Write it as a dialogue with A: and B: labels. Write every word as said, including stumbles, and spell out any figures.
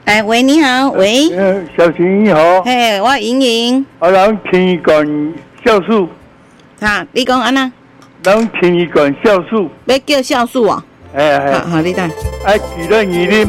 A: 哎，喂，你好，喂。
B: 呃，小琴你好。
A: 嘿，我莹莹。
B: 啊，人天一管酵素。
A: 哈，你讲安那？
B: 人天一管酵素。
A: 要叫酵素哦。
B: 哎哎。
A: 好好，你等。
B: 哎，举了你的。